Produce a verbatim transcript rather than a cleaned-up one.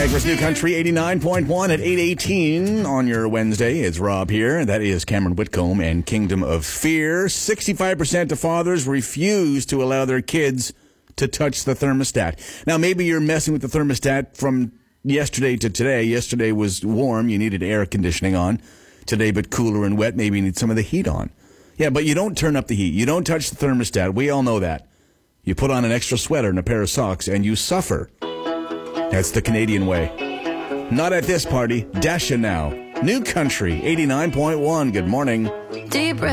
Niagara's New Country eighty-nine point one at eight eighteen on your Wednesday. It's Rob here. That is Cameron Whitcomb and Kingdom of Fear. sixty-five percent of fathers refuse to allow their kids to touch the thermostat. Now, maybe you're messing with the thermostat from yesterday to today. Yesterday was warm. You needed air conditioning on. Today, but cooler and wet, maybe you need some of the heat on. Yeah, but you don't turn up the heat. You don't touch the thermostat. We all know that. You put on an extra sweater and a pair of socks, and you suffer. That's the Canadian way. Not at this party. Dasha now. New Country eighty-nine point one. Good morning. Deep breath.